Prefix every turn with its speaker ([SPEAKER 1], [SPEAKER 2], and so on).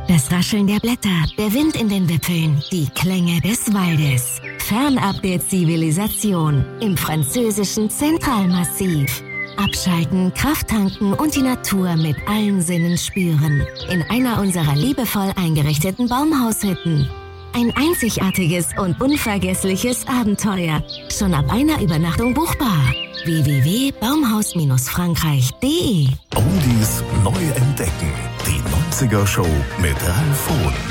[SPEAKER 1] Das Rascheln der Blätter, der Wind in den Wipfeln, die Klänge des Waldes. Fernab der Zivilisation im französischen Zentralmassiv. Abschalten, Kraft tanken und die Natur mit allen Sinnen spüren. In einer unserer liebevoll eingerichteten Baumhaushütten. Ein einzigartiges und unvergessliches Abenteuer. Schon ab einer Übernachtung buchbar. www.baumhaus-frankreich.de.
[SPEAKER 2] Oldies neu entdecken. Die 90er Show mit Ralf Hohn.